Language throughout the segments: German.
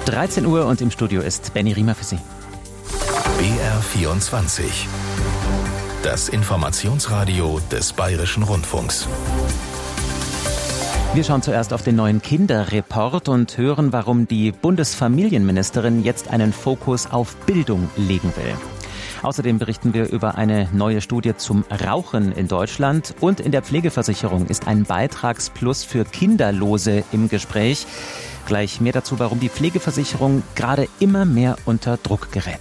13 Uhr und im Studio ist Benny Riemer für Sie. BR24. Das Informationsradio des Bayerischen Rundfunks. Wir schauen zuerst auf den neuen Kinderreport und hören, warum die Bundesfamilienministerin jetzt einen Fokus auf Bildung legen will. Außerdem berichten wir über eine neue Studie zum Rauchen in Deutschland und in der Pflegeversicherung ist ein Beitragsplus für Kinderlose im Gespräch. Gleich mehr dazu, warum die Pflegeversicherung gerade immer mehr unter Druck gerät.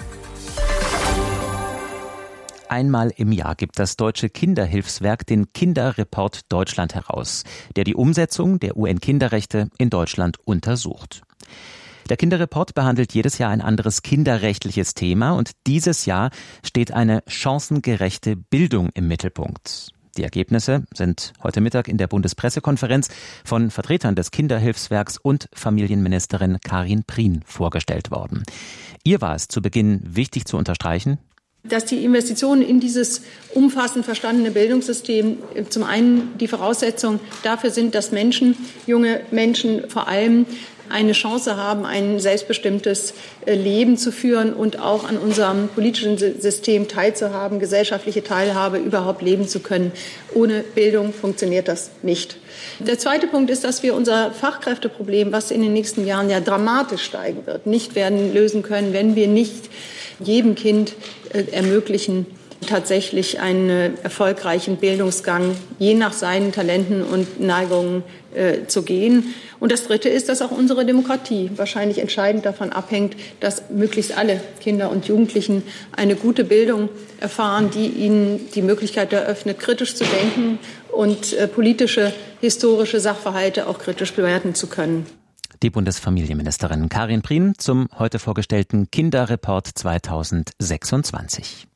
Einmal im Jahr gibt das Deutsche Kinderhilfswerk den Kinderreport Deutschland heraus, der die Umsetzung der UN-Kinderrechte in Deutschland untersucht. Der Kinderreport behandelt jedes Jahr ein anderes kinderrechtliches Thema und dieses Jahr steht eine chancengerechte Bildung im Mittelpunkt. Die Ergebnisse sind heute Mittag in der Bundespressekonferenz von Vertretern des Kinderhilfswerks und Familienministerin Karin Prien vorgestellt worden. Ihr war es zu Beginn wichtig zu unterstreichen, dass die Investitionen in dieses umfassend verstandene Bildungssystem zum einen die Voraussetzung dafür sind, dass junge Menschen vor allem eine Chance haben, ein selbstbestimmtes Leben zu führen und auch an unserem politischen System teilzuhaben, gesellschaftliche Teilhabe überhaupt leben zu können. Ohne Bildung funktioniert das nicht. Der zweite Punkt ist, dass wir unser Fachkräfteproblem, was in den nächsten Jahren ja dramatisch steigen wird, nicht werden lösen können, wenn wir nicht jedem Kind ermöglichen, tatsächlich einen erfolgreichen Bildungsgang je nach seinen Talenten und Neigungen zu gehen. Und das Dritte ist, dass auch unsere Demokratie wahrscheinlich entscheidend davon abhängt, dass möglichst alle Kinder und Jugendlichen eine gute Bildung erfahren, die ihnen die Möglichkeit eröffnet, kritisch zu denken und politische, historische Sachverhalte auch kritisch bewerten zu können. Die Bundesfamilienministerin Karin Prien zum heute vorgestellten Kinderreport 2026.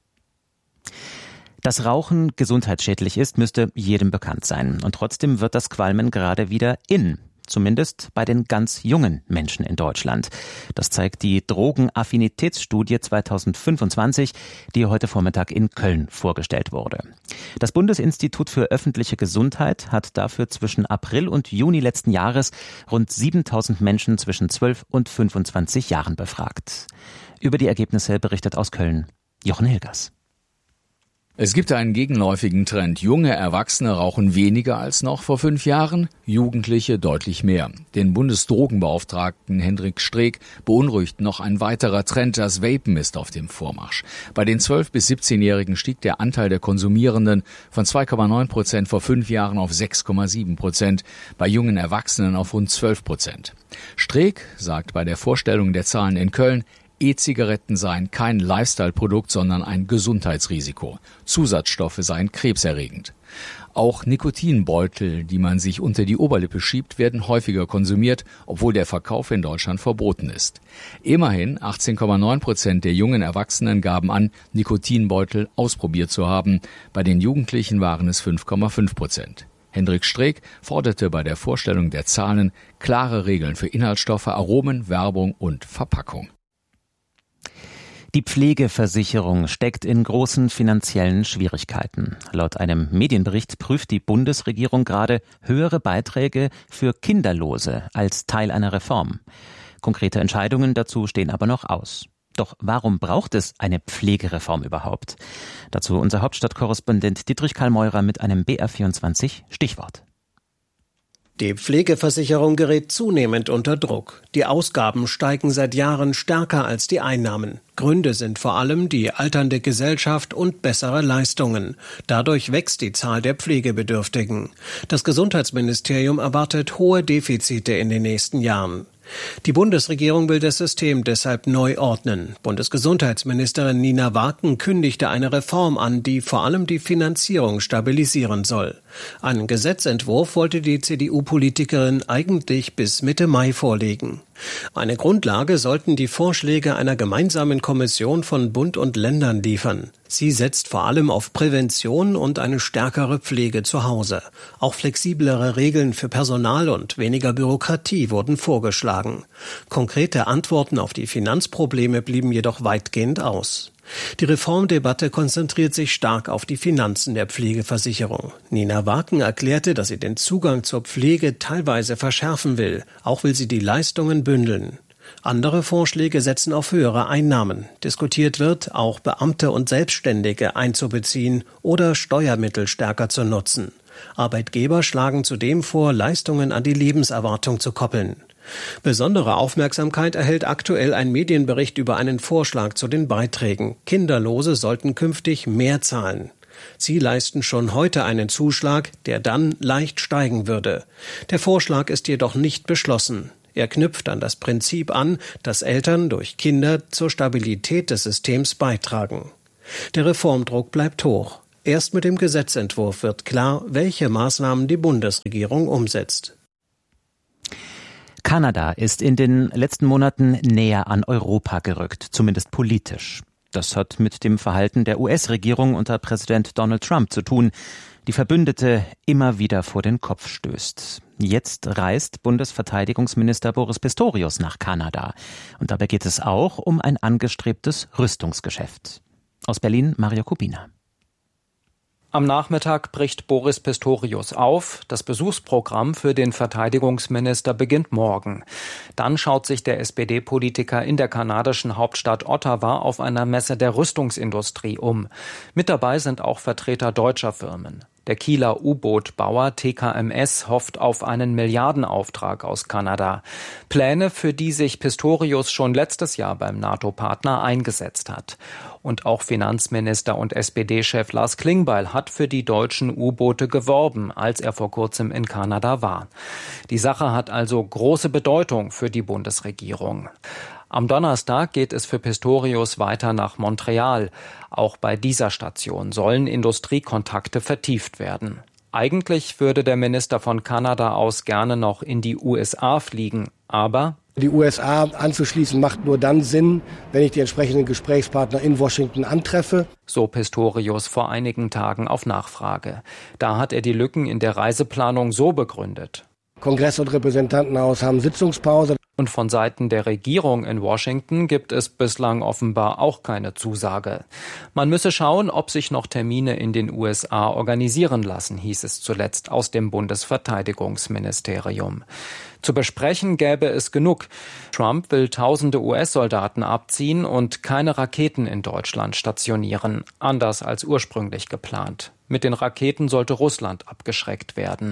Dass Rauchen gesundheitsschädlich ist, müsste jedem bekannt sein. Und trotzdem wird das Qualmen gerade wieder in. Zumindest bei den ganz jungen Menschen in Deutschland. Das zeigt die Drogenaffinitätsstudie 2025, die heute Vormittag in Köln vorgestellt wurde. Das Bundesinstitut für öffentliche Gesundheit hat dafür zwischen April und Juni letzten Jahres rund 7.000 Menschen zwischen 12 und 25 Jahren befragt. Über die Ergebnisse berichtet aus Köln Jochen Hilgers. Es gibt einen gegenläufigen Trend. Junge Erwachsene rauchen weniger als noch vor 5 Jahren, Jugendliche deutlich mehr. Den Bundesdrogenbeauftragten Hendrik Streeck beunruhigt noch ein weiterer Trend. Das Vapen ist auf dem Vormarsch. Bei den 12- bis 17-Jährigen stieg der Anteil der Konsumierenden von 2,9% vor 5 Jahren auf 6,7%, bei jungen Erwachsenen auf rund 12%. Streeck sagt bei der Vorstellung der Zahlen in Köln, E-Zigaretten seien kein Lifestyle-Produkt, sondern ein Gesundheitsrisiko. Zusatzstoffe seien krebserregend. Auch Nikotinbeutel, die man sich unter die Oberlippe schiebt, werden häufiger konsumiert, obwohl der Verkauf in Deutschland verboten ist. Immerhin 18,9% der jungen Erwachsenen gaben an, Nikotinbeutel ausprobiert zu haben. Bei den Jugendlichen waren es 5,5%. Hendrik Streeck forderte bei der Vorstellung der Zahlen klare Regeln für Inhaltsstoffe, Aromen, Werbung und Verpackung. Die Pflegeversicherung steckt in großen finanziellen Schwierigkeiten. Laut einem Medienbericht prüft die Bundesregierung gerade höhere Beiträge für Kinderlose als Teil einer Reform. Konkrete Entscheidungen dazu stehen aber noch aus. Doch warum braucht es eine Pflegereform überhaupt? Dazu unser Hauptstadtkorrespondent Dietrich Karl Meurer mit einem BR24 Stichwort. Die Pflegeversicherung gerät zunehmend unter Druck. Die Ausgaben steigen seit Jahren stärker als die Einnahmen. Gründe sind vor allem die alternde Gesellschaft und bessere Leistungen. Dadurch wächst die Zahl der Pflegebedürftigen. Das Gesundheitsministerium erwartet hohe Defizite in den nächsten Jahren. Die Bundesregierung will das System deshalb neu ordnen. Bundesgesundheitsministerin Nina Waken kündigte eine Reform an, die vor allem die Finanzierung stabilisieren soll. Einen Gesetzentwurf wollte die CDU-Politikerin eigentlich bis Mitte Mai vorlegen. Eine Grundlage sollten die Vorschläge einer gemeinsamen Kommission von Bund und Ländern liefern. Sie setzt vor allem auf Prävention und eine stärkere Pflege zu Hause. Auch flexiblere Regeln für Personal und weniger Bürokratie wurden vorgeschlagen. Konkrete Antworten auf die Finanzprobleme blieben jedoch weitgehend aus. Die Reformdebatte konzentriert sich stark auf die Finanzen der Pflegeversicherung. Nina Waken erklärte, dass sie den Zugang zur Pflege teilweise verschärfen will. Auch will sie die Leistungen bündeln. Andere Vorschläge setzen auf höhere Einnahmen. Diskutiert wird, auch Beamte und Selbstständige einzubeziehen oder Steuermittel stärker zu nutzen. Arbeitgeber schlagen zudem vor, Leistungen an die Lebenserwartung zu koppeln. Besondere Aufmerksamkeit erhält aktuell ein Medienbericht über einen Vorschlag zu den Beiträgen. Kinderlose sollten künftig mehr zahlen. Sie leisten schon heute einen Zuschlag, der dann leicht steigen würde. Der Vorschlag ist jedoch nicht beschlossen. Er knüpft an das Prinzip an, dass Eltern durch Kinder zur Stabilität des Systems beitragen. Der Reformdruck bleibt hoch. Erst mit dem Gesetzentwurf wird klar, welche Maßnahmen die Bundesregierung umsetzt. Kanada ist in den letzten Monaten näher an Europa gerückt, zumindest politisch. Das hat mit dem Verhalten der US-Regierung unter Präsident Donald Trump zu tun, die Verbündete immer wieder vor den Kopf stößt. Jetzt reist Bundesverteidigungsminister Boris Pistorius nach Kanada. Und dabei geht es auch um ein angestrebtes Rüstungsgeschäft. Aus Berlin Mario Kubina. Am Nachmittag bricht Boris Pistorius auf. Das Besuchsprogramm für den Verteidigungsminister beginnt morgen. Dann schaut sich der SPD-Politiker in der kanadischen Hauptstadt Ottawa auf einer Messe der Rüstungsindustrie um. Mit dabei sind auch Vertreter deutscher Firmen. Der Kieler U-Boot-Bauer TKMS hofft auf einen Milliardenauftrag aus Kanada. Pläne, für die sich Pistorius schon letztes Jahr beim NATO-Partner eingesetzt hat. Und auch Finanzminister und SPD-Chef Lars Klingbeil hat für die deutschen U-Boote geworben, als er vor kurzem in Kanada war. Die Sache hat also große Bedeutung für die Bundesregierung. Am Donnerstag geht es für Pistorius weiter nach Montreal. Auch bei dieser Station sollen Industriekontakte vertieft werden. Eigentlich würde der Minister von Kanada aus gerne noch in die USA fliegen, aber die USA anzuschließen macht nur dann Sinn, wenn ich die entsprechenden Gesprächspartner in Washington antreffe. So Pistorius vor einigen Tagen auf Nachfrage. Da hat er die Lücken in der Reiseplanung so begründet. Kongress und Repräsentantenhaus haben Sitzungspause. Und von Seiten der Regierung in Washington gibt es bislang offenbar auch keine Zusage. Man müsse schauen, ob sich noch Termine in den USA organisieren lassen, hieß es zuletzt aus dem Bundesverteidigungsministerium. Zu besprechen gäbe es genug. Trump will tausende US-Soldaten abziehen und keine Raketen in Deutschland stationieren, anders als ursprünglich geplant. Mit den Raketen sollte Russland abgeschreckt werden.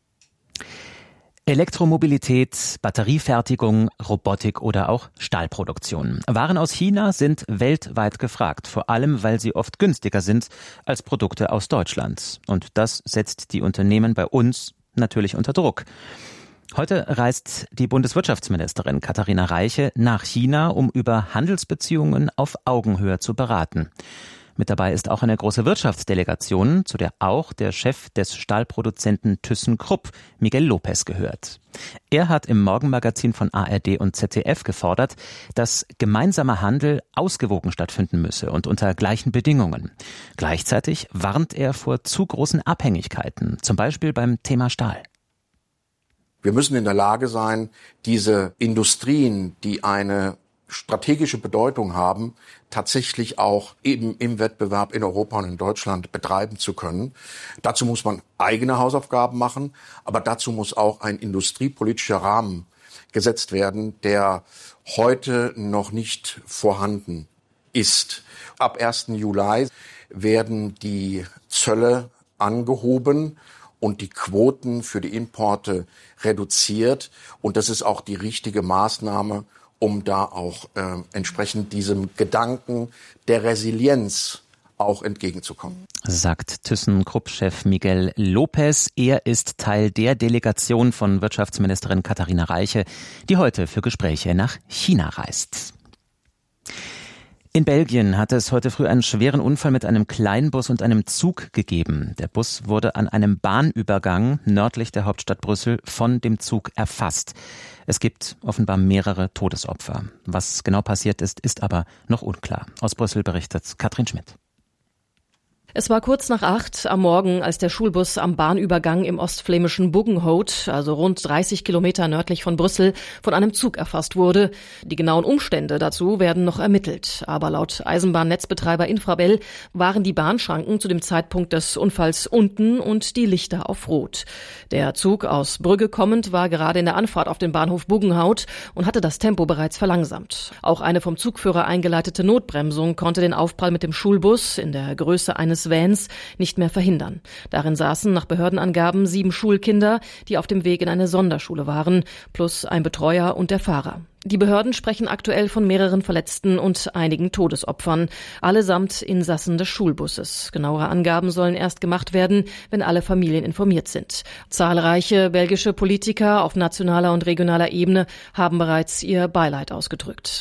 Elektromobilität, Batteriefertigung, Robotik oder auch Stahlproduktion. Waren aus China sind weltweit gefragt, vor allem weil sie oft günstiger sind als Produkte aus Deutschland. Und das setzt die Unternehmen bei uns natürlich unter Druck. Heute reist die Bundeswirtschaftsministerin Katharina Reiche nach China, um über Handelsbeziehungen auf Augenhöhe zu beraten. Mit dabei ist auch eine große Wirtschaftsdelegation, zu der auch der Chef des Stahlproduzenten ThyssenKrupp, Miguel Lopez, gehört. Er hat im Morgenmagazin von ARD und ZDF gefordert, dass gemeinsamer Handel ausgewogen stattfinden müsse und unter gleichen Bedingungen. Gleichzeitig warnt er vor zu großen Abhängigkeiten, zum Beispiel beim Thema Stahl. Wir müssen in der Lage sein, diese Industrien, die eine strategische Bedeutung haben, tatsächlich auch eben im Wettbewerb in Europa und in Deutschland betreiben zu können. Dazu muss man eigene Hausaufgaben machen, aber dazu muss auch ein industriepolitischer Rahmen gesetzt werden, der heute noch nicht vorhanden ist. Ab 1. Juli werden die Zölle angehoben und die Quoten für die Importe reduziert. Und das ist auch die richtige Maßnahme, um da auch entsprechend diesem Gedanken der Resilienz auch entgegenzukommen. Sagt ThyssenKrupp-Chef Miguel Lopez. Er ist Teil der Delegation von Wirtschaftsministerin Katharina Reiche, die heute für Gespräche nach China reist. In Belgien hat es heute früh einen schweren Unfall mit einem Kleinbus und einem Zug gegeben. Der Bus wurde an einem Bahnübergang nördlich der Hauptstadt Brüssel von dem Zug erfasst. Es gibt offenbar mehrere Todesopfer. Was genau passiert ist, ist aber noch unklar. Aus Brüssel berichtet Katrin Schmidt. Es war kurz nach 8 am Morgen, als der Schulbus am Bahnübergang im ostflämischen Buggenhout, also rund 30 Kilometer nördlich von Brüssel, von einem Zug erfasst wurde. Die genauen Umstände dazu werden noch ermittelt. Aber laut Eisenbahnnetzbetreiber Infrabel waren die Bahnschranken zu dem Zeitpunkt des Unfalls unten und die Lichter auf Rot. Der Zug aus Brügge kommend war gerade in der Anfahrt auf den Bahnhof Buggenhout und hatte das Tempo bereits verlangsamt. Auch eine vom Zugführer eingeleitete Notbremsung konnte den Aufprall mit dem Schulbus in der Größe eines Vans nicht mehr verhindern. Darin saßen nach Behördenangaben 7 Schulkinder, die auf dem Weg in eine Sonderschule waren, plus ein Betreuer und der Fahrer. Die Behörden sprechen aktuell von mehreren Verletzten und einigen Todesopfern, allesamt Insassen des Schulbusses. Genauere Angaben sollen erst gemacht werden, wenn alle Familien informiert sind. Zahlreiche belgische Politiker auf nationaler und regionaler Ebene haben bereits ihr Beileid ausgedrückt.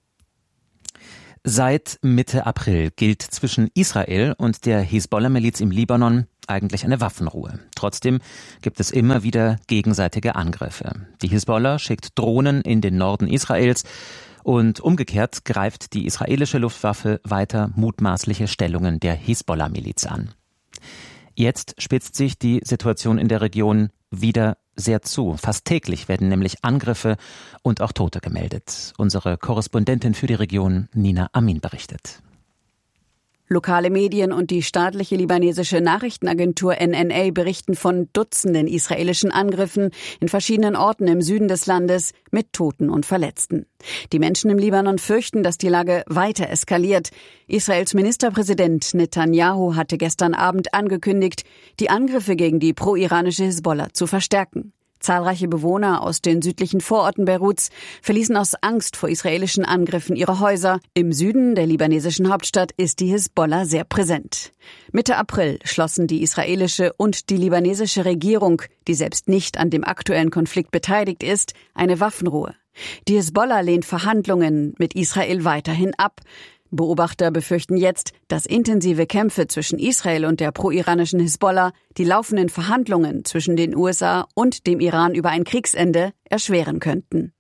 Seit Mitte April gilt zwischen Israel und der Hisbollah-Miliz im Libanon eigentlich eine Waffenruhe. Trotzdem gibt es immer wieder gegenseitige Angriffe. Die Hisbollah schickt Drohnen in den Norden Israels und umgekehrt greift die israelische Luftwaffe weiter mutmaßliche Stellungen der Hisbollah-Miliz an. Jetzt spitzt sich die Situation in der Region wieder sehr zu. Fast täglich werden nämlich Angriffe und auch Tote gemeldet. Unsere Korrespondentin für die Region Nina Amin berichtet. Lokale Medien und die staatliche libanesische Nachrichtenagentur NNA berichten von Dutzenden israelischen Angriffen in verschiedenen Orten im Süden des Landes mit Toten und Verletzten. Die Menschen im Libanon fürchten, dass die Lage weiter eskaliert. Israels Ministerpräsident Netanyahu hatte gestern Abend angekündigt, die Angriffe gegen die pro-iranische Hisbollah zu verstärken. Zahlreiche Bewohner aus den südlichen Vororten Beiruts verließen aus Angst vor israelischen Angriffen ihre Häuser. Im Süden der libanesischen Hauptstadt ist die Hisbollah sehr präsent. Mitte April schlossen die israelische und die libanesische Regierung, die selbst nicht an dem aktuellen Konflikt beteiligt ist, eine Waffenruhe. Die Hisbollah lehnt Verhandlungen mit Israel weiterhin ab. Beobachter befürchten jetzt, dass intensive Kämpfe zwischen Israel und der pro-iranischen Hisbollah die laufenden Verhandlungen zwischen den USA und dem Iran über ein Kriegsende erschweren könnten.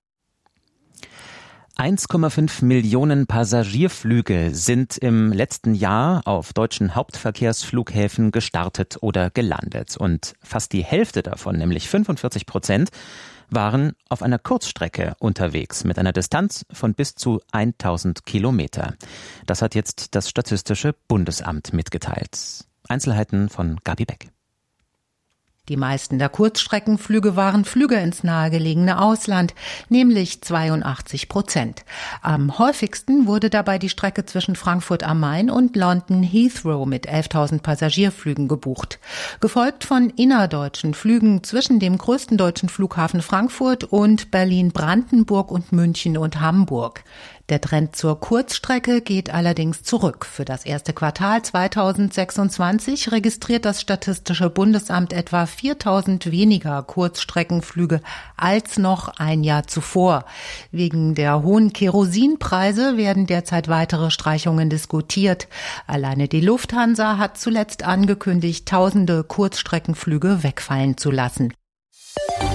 1,5 Millionen Passagierflüge sind im letzten Jahr auf deutschen Hauptverkehrsflughäfen gestartet oder gelandet. Und fast die Hälfte davon, nämlich 45%, waren auf einer Kurzstrecke unterwegs mit einer Distanz von bis zu 1000 Kilometer. Das hat jetzt das Statistische Bundesamt mitgeteilt. Einzelheiten von Gabi Beck. Die meisten der Kurzstreckenflüge waren Flüge ins nahegelegene Ausland, nämlich 82%. Am häufigsten wurde dabei die Strecke zwischen Frankfurt am Main und London Heathrow mit 11.000 Passagierflügen gebucht. Gefolgt von innerdeutschen Flügen zwischen dem größten deutschen Flughafen Frankfurt und Berlin-Brandenburg und München und Hamburg. Der Trend zur Kurzstrecke geht allerdings zurück. Für das erste Quartal 2026 registriert das Statistische Bundesamt etwa 4.000 weniger Kurzstreckenflüge als noch ein Jahr zuvor. Wegen der hohen Kerosinpreise werden derzeit weitere Streichungen diskutiert. Alleine die Lufthansa hat zuletzt angekündigt, tausende Kurzstreckenflüge wegfallen zu lassen.